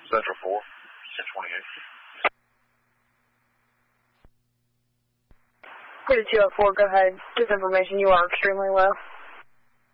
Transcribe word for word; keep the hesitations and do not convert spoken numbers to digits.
Central four, ten twenty-eight. Clear two oh four, go ahead. This information, you are extremely low.